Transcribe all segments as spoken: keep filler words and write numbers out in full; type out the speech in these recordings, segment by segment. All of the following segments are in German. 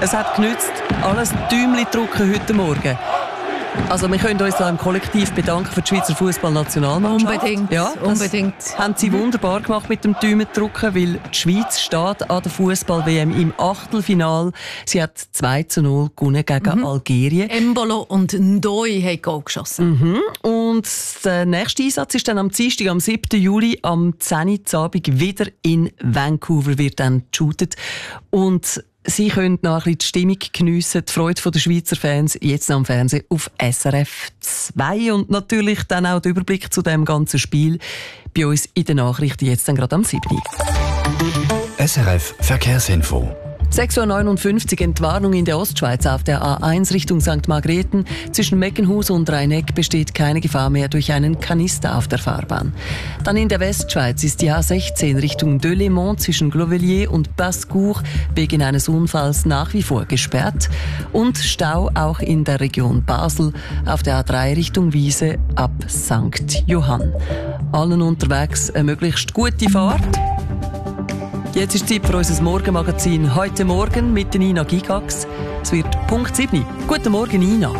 Es hat genützt, alles Däumchen drücken heute Morgen. Also wir können uns da im Kollektiv bedanken für die Schweizer Fußballnationalmannschaft. Unbedingt, ja, unbedingt. Haben sie wunderbar gemacht mit dem Däumendrücken, weil die Schweiz steht an der Fußball-W M im Achtelfinal. Sie hat zwei zu null gewonnen gegen mhm. Algerien. Embolo und Ndoi haben Goal geschossen. Mhm. Und der nächste Einsatz ist dann am Dienstag, am siebten Juli, am zehn Uhr Abend wieder in Vancouver wird dann geshootet. Und Sie können noch ein bisschen die Stimmung geniessen, die Freude der Schweizer Fans, jetzt am Fernsehen auf S R F zwei. Und natürlich dann auch der Überblick zu dem ganzen Spiel bei uns in den Nachrichten, jetzt dann gerade am siebten S R F Verkehrsinfo. sechs Uhr neunundfünfzig Entwarnung in der Ostschweiz auf der A eins Richtung Sankt Margrethen. Zwischen Meckenhus und Rheineck besteht keine Gefahr mehr durch einen Kanister auf der Fahrbahn. Dann in der Westschweiz ist die A sechzehn Richtung Delémont zwischen Glovelier und Bascourt wegen eines Unfalls nach wie vor gesperrt. Und Stau auch in der Region Basel auf der A drei Richtung Wiese ab Sankt Johann. Allen unterwegs eine möglichst gute Fahrt. Jetzt ist Zeit für unser Morgenmagazin. Heute Morgen mit Nina Gigax. Es wird Punkt sieben. Guten Morgen, Nina.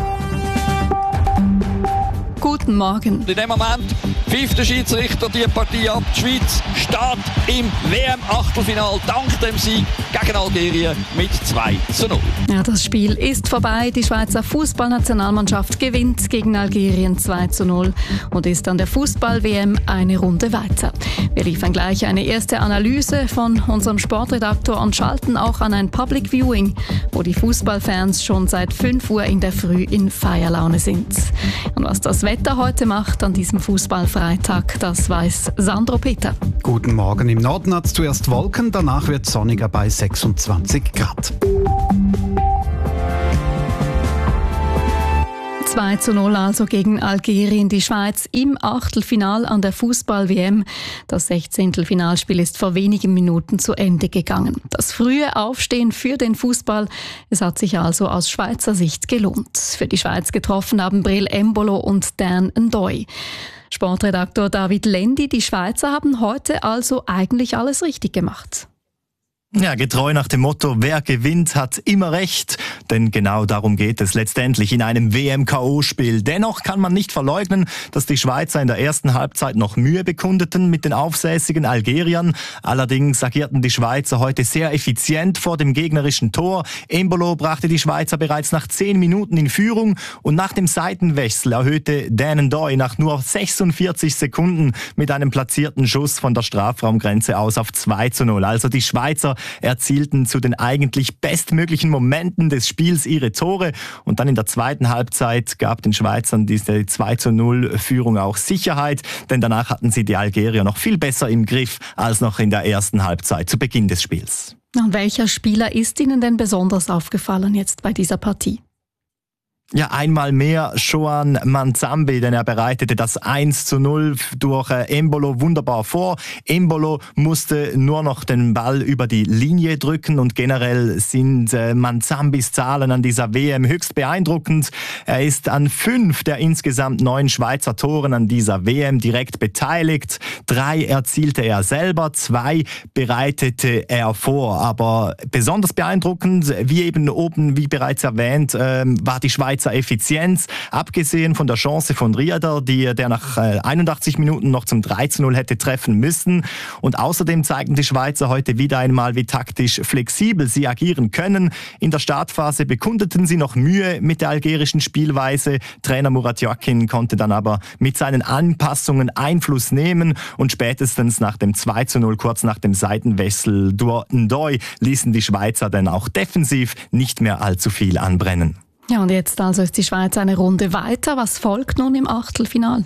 Guten Morgen. In dem Moment pfeift der Schiedsrichter die Partie ab. Die Schweiz steht im W M-Achtelfinal dank dem Sieg gegen Algerien mit zwei zu null. Ja, das Spiel ist vorbei. Die Schweizer Fußballnationalmannschaft gewinnt gegen Algerien zwei zu null und ist an der Fußball-W M eine Runde weiter. Wir liefern gleich eine erste Analyse von unserem Sportredaktor und schalten auch an ein Public Viewing, wo die Fußballfans schon seit fünf Uhr in der Früh in Feierlaune sind. Und was das Wetter heute macht an diesem Fußballfreitag, das weiß Sandro Peter. Guten Morgen. Im Norden hat es zuerst Wolken, danach wird es sonniger bei sechsundzwanzig Grad. zwei zu null also gegen Algerien. Die Schweiz im Achtelfinal an der Fußball-W M. Das Sechzehntelfinalspiel ist vor wenigen Minuten zu Ende gegangen. Das frühe Aufstehen für den Fußball, es hat sich also aus Schweizer Sicht gelohnt. Für die Schweiz getroffen haben Breel Embolo und Dan Ndoi. Sportredaktor David Lendi, die Schweizer haben heute also eigentlich alles richtig gemacht. Ja, getreu nach dem Motto, wer gewinnt, hat immer recht. Denn genau darum geht es letztendlich in einem W M-K O-Spiel. Dennoch kann man nicht verleugnen, dass die Schweizer in der ersten Halbzeit noch Mühe bekundeten mit den aufsässigen Algeriern. Allerdings agierten die Schweizer heute sehr effizient vor dem gegnerischen Tor. Embolo brachte die Schweizer bereits nach zehn Minuten in Führung und nach dem Seitenwechsel erhöhte Dan Ndoi nach nur sechsundvierzig Sekunden mit einem platzierten Schuss von der Strafraumgrenze aus auf zwei zu null. Also die Schweizer erzielten zu den eigentlich bestmöglichen Momenten des Spiels ihre Tore und dann in der zweiten Halbzeit gab den Schweizern diese zwei zu null Führung auch Sicherheit, denn danach hatten sie die Algerier noch viel besser im Griff als noch in der ersten Halbzeit zu Beginn des Spiels. Und welcher Spieler ist Ihnen denn besonders aufgefallen jetzt bei dieser Partie? Ja, einmal mehr Shoan Manzambi, denn er bereitete das eins zu null durch Embolo wunderbar vor. Embolo musste nur noch den Ball über die Linie drücken und generell sind Manzambis Zahlen an dieser W M höchst beeindruckend. Er ist an fünf der insgesamt neun Schweizer Toren an dieser W M direkt beteiligt. Drei erzielte er selber, zwei bereitete er vor. Aber besonders beeindruckend, wie eben oben, wie bereits erwähnt, war die Schweizer Effizienz, abgesehen von der Chance von Rieder, die der nach einundachtzig Minuten noch zum drei zu null hätte treffen müssen. Und außerdem zeigten die Schweizer heute wieder einmal, wie taktisch flexibel sie agieren können. In der Startphase bekundeten sie noch Mühe mit der algerischen Spielweise. Trainer Murat Yakin konnte dann aber mit seinen Anpassungen Einfluss nehmen und spätestens nach dem zwei zu null, kurz nach dem Seitenwechsel durch Ndoi, ließen die Schweizer dann auch defensiv nicht mehr allzu viel anbrennen. Ja, und jetzt also ist die Schweiz eine Runde weiter. Was folgt nun im Achtelfinal?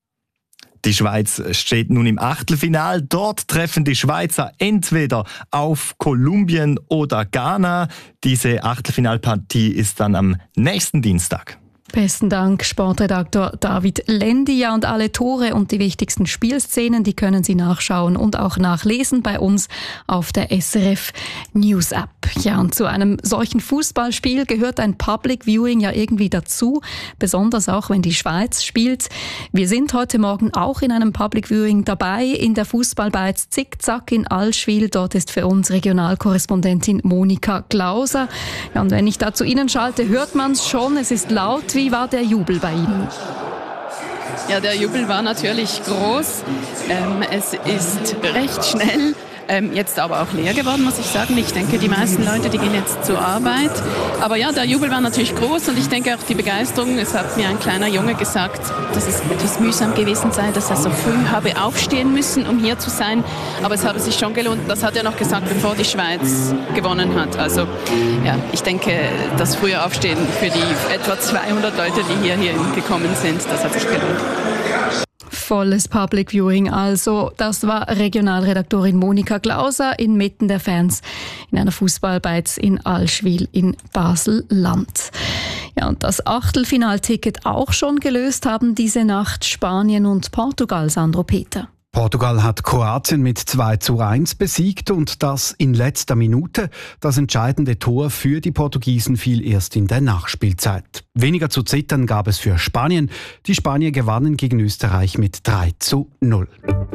Die Schweiz steht nun im Achtelfinal. Dort treffen die Schweizer entweder auf Kolumbien oder Ghana. Diese Achtelfinalpartie ist dann am nächsten Dienstag. Besten Dank, Sportredaktor David Lendi. Ja, und alle Tore und die wichtigsten Spielszenen, die können Sie nachschauen und auch nachlesen bei uns auf der S R F News App. Ja, und zu einem solchen Fußballspiel gehört ein Public Viewing ja irgendwie dazu, besonders auch wenn die Schweiz spielt. Wir sind heute Morgen auch in einem Public Viewing dabei, in der Fußballbeiz Zickzack in Allschwil. Dort ist für uns Regionalkorrespondentin Monika Glauser. Ja, und wenn ich da zu Ihnen schalte, hört man es schon, es ist laut. Wie war der Jubel bei Ihnen? Ja, der Jubel war natürlich groß. Ähm, es ist recht schnell. Ähm, jetzt aber auch leer geworden, muss ich sagen. Ich denke, die meisten Leute, die gehen jetzt zur Arbeit. Aber ja, der Jubel war natürlich groß und ich denke auch die Begeisterung. Es hat mir ein kleiner Junge gesagt, dass es etwas mühsam gewesen sei, dass er so früh habe aufstehen müssen, um hier zu sein. Aber es habe sich schon gelohnt. Das hat er noch gesagt, bevor die Schweiz gewonnen hat. Also ja, ich denke, das frühe Aufstehen für die etwa zweihundert Leute, die hier, hier gekommen sind, das hat sich gelohnt. Volles Public Viewing also. Das war Regionalredaktorin Monika Glauser inmitten der Fans in einer Fußballbeiz in Allschwil in Basel-Land. Ja, und das Achtelfinalticket auch schon gelöst haben diese Nacht Spanien und Portugal, Sandro Peter. Portugal hat Kroatien mit zwei zu eins besiegt und das in letzter Minute. Das entscheidende Tor für die Portugiesen fiel erst in der Nachspielzeit. Weniger zu zittern gab es für Spanien. Die Spanier gewannen gegen Österreich mit drei zu null.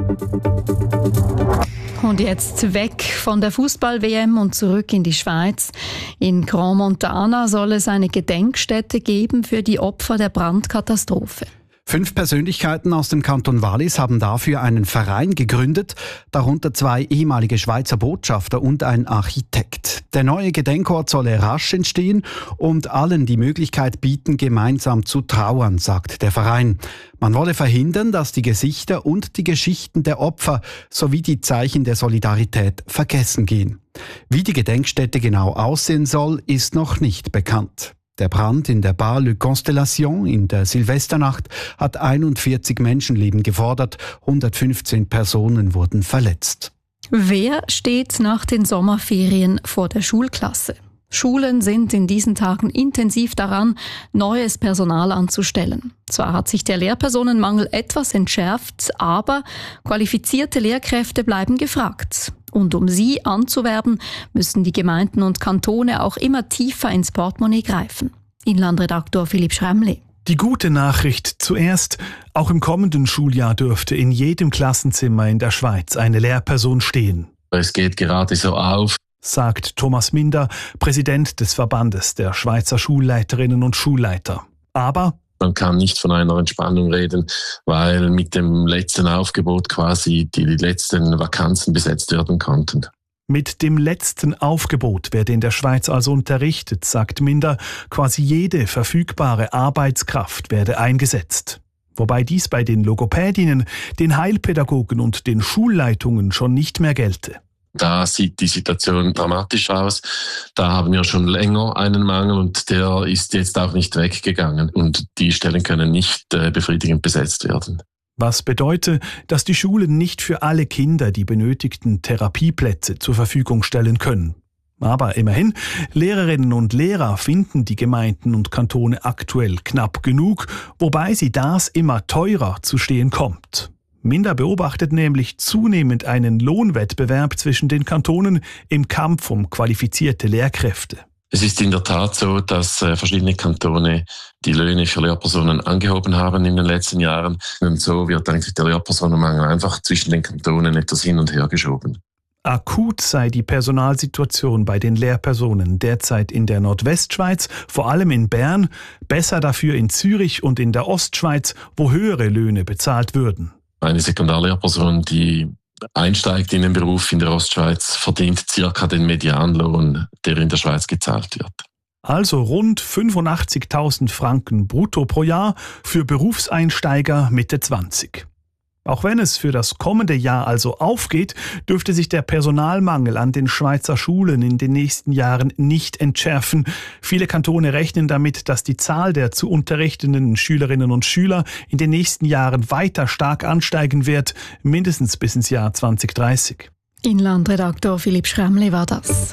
Und jetzt weg von der Fußball-W M und zurück in die Schweiz. In Grand Montana soll es eine Gedenkstätte geben für die Opfer der Brandkatastrophe. Fünf Persönlichkeiten aus dem Kanton Wallis haben dafür einen Verein gegründet, darunter zwei ehemalige Schweizer Botschafter und ein Architekt. Der neue Gedenkort solle rasch entstehen und allen die Möglichkeit bieten, gemeinsam zu trauern, sagt der Verein. Man wolle verhindern, dass die Gesichter und die Geschichten der Opfer sowie die Zeichen der Solidarität vergessen gehen. Wie die Gedenkstätte genau aussehen soll, ist noch nicht bekannt. Der Brand in der Bar Le Constellation in der Silvesternacht hat einundvierzig Menschenleben gefordert, hundertfünfzehn Personen wurden verletzt. Wer steht nach den Sommerferien vor der Schulklasse? Schulen sind in diesen Tagen intensiv daran, neues Personal anzustellen. Zwar hat sich der Lehrpersonenmangel etwas entschärft, aber qualifizierte Lehrkräfte bleiben gefragt. Und um sie anzuwerben, müssen die Gemeinden und Kantone auch immer tiefer ins Portemonnaie greifen. Inlandredaktor Philipp Schremli. Die gute Nachricht zuerst: Auch im kommenden Schuljahr dürfte in jedem Klassenzimmer in der Schweiz eine Lehrperson stehen. Es geht gerade so auf, sagt Thomas Minder, Präsident des Verbandes der Schweizer Schulleiterinnen und Schulleiter. Aber man kann nicht von einer Entspannung reden, weil mit dem letzten Aufgebot quasi die letzten Vakanzen besetzt werden konnten. Mit dem letzten Aufgebot werde in der Schweiz also unterrichtet, sagt Minder. Quasi jede verfügbare Arbeitskraft werde eingesetzt. Wobei dies bei den Logopädinnen, den Heilpädagogen und den Schulleitungen schon nicht mehr gelte. Da sieht die Situation dramatisch aus. Da haben wir schon länger einen Mangel und der ist jetzt auch nicht weggegangen. Und die Stellen können nicht äh, befriedigend besetzt werden. Was bedeutet, dass die Schulen nicht für alle Kinder die benötigten Therapieplätze zur Verfügung stellen können. Aber immerhin, Lehrerinnen und Lehrer finden die Gemeinden und Kantone aktuell knapp genug, wobei sie das immer teurer zu stehen kommt. Minder beobachtet nämlich zunehmend einen Lohnwettbewerb zwischen den Kantonen im Kampf um qualifizierte Lehrkräfte. Es ist in der Tat so, dass äh, verschiedene Kantone die Löhne für Lehrpersonen angehoben haben in den letzten Jahren. Und so wird eigentlich der Lehrpersonenmangel einfach zwischen den Kantonen etwas hin und her geschoben. Akut sei die Personalsituation bei den Lehrpersonen derzeit in der Nordwestschweiz, vor allem in Bern, besser dafür in Zürich und in der Ostschweiz, wo höhere Löhne bezahlt würden. Eine Sekundarlehrperson, die einsteigt in den Beruf in der Ostschweiz, verdient circa den Medianlohn, der in der Schweiz gezahlt wird. Also rund fünfundachtzigtausend Franken brutto pro Jahr für Berufseinsteiger Mitte zwanzig. Auch wenn es für das kommende Jahr also aufgeht, dürfte sich der Personalmangel an den Schweizer Schulen in den nächsten Jahren nicht entschärfen. Viele Kantone rechnen damit, dass die Zahl der zu unterrichtenden Schülerinnen und Schüler in den nächsten Jahren weiter stark ansteigen wird, mindestens bis ins Jahr zwanzig dreißig. Inlandredaktor Philipp Schremli war das.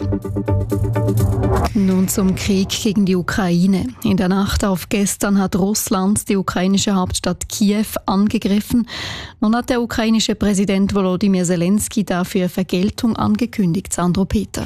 Nun zum Krieg gegen die Ukraine. In der Nacht auf gestern hat Russland die ukrainische Hauptstadt Kiew angegriffen. Nun hat der ukrainische Präsident Volodymyr Zelensky dafür Vergeltung angekündigt, Sandro Peter.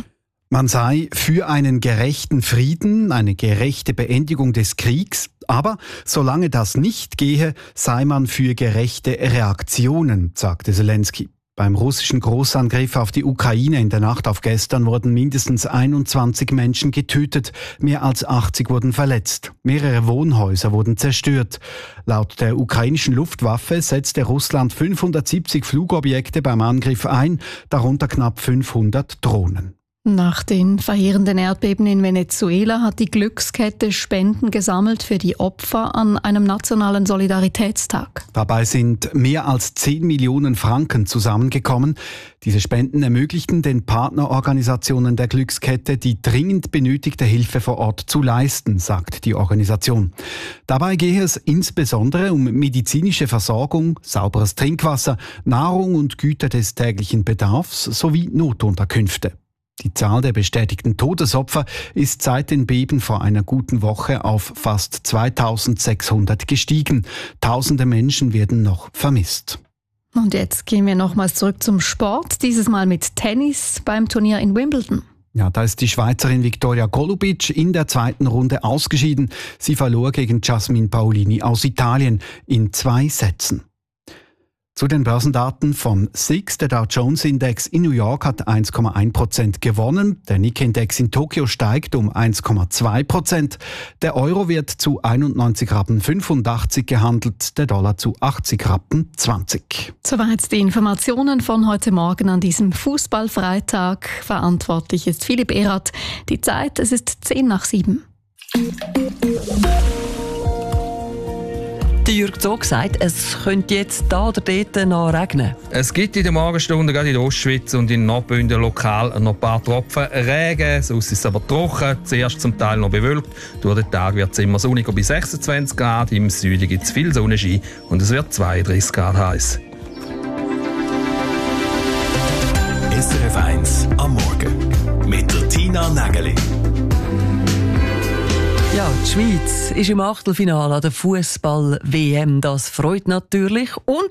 Man sei für einen gerechten Frieden, eine gerechte Beendigung des Kriegs, aber solange das nicht gehe, sei man für gerechte Reaktionen, sagte Zelensky. Beim russischen Großangriff auf die Ukraine in der Nacht auf gestern wurden mindestens einundzwanzig Menschen getötet, mehr als achtzig wurden verletzt. Mehrere Wohnhäuser wurden zerstört. Laut der ukrainischen Luftwaffe setzte Russland fünfhundertsiebzig Flugobjekte beim Angriff ein, darunter knapp fünfhundert Drohnen. Nach den verheerenden Erdbeben in Venezuela hat die Glückskette Spenden gesammelt für die Opfer an einem nationalen Solidaritätstag. Dabei sind mehr als zehn Millionen Franken zusammengekommen. Diese Spenden ermöglichten den Partnerorganisationen der Glückskette, die dringend benötigte Hilfe vor Ort zu leisten, sagt die Organisation. Dabei gehe es insbesondere um medizinische Versorgung, sauberes Trinkwasser, Nahrung und Güter des täglichen Bedarfs sowie Notunterkünfte. Die Zahl der bestätigten Todesopfer ist seit den Beben vor einer guten Woche auf fast zweitausendsechshundert gestiegen. Tausende Menschen werden noch vermisst. Und jetzt gehen wir nochmals zurück zum Sport, dieses Mal mit Tennis beim Turnier in Wimbledon. Ja, da ist die Schweizerin Viktoria Golubic in der zweiten Runde ausgeschieden. Sie verlor gegen Jasmine Paolini aus Italien in zwei Sätzen. Zu den Börsendaten von S I X. Der Dow Jones Index in New York hat eins Komma eins Prozent gewonnen. Der Nikkei-Index in Tokio steigt um eins Komma zwei Prozent. Der Euro wird zu einundneunzig Rappen fünfundachtzig gehandelt, der Dollar zu achtzig Rappen zwanzig. Soweit die Informationen von heute Morgen an diesem Fußballfreitag. Verantwortlich ist Philipp Erath. Die Zeit, es ist zehn nach sieben. Jürg Zog sagt, es könnte jetzt da oder dort noch regnen. Es gibt in den Morgenstunden gerade in der Ostschweiz und in Nordbünden lokal noch ein paar Tropfen Regen. Sonst ist es aber trocken, zuerst zum Teil noch bewölkt. Durch den Tag wird es immer sonniger bei sechsundzwanzig Grad. Im Süden gibt es viel Sonnenschein und es wird zweiunddreißig Grad heiß. S R F eins am Morgen mit der Tina Nägeli. Ja, die Schweiz ist im Achtelfinale an der Fußball-W M. Das freut natürlich. Und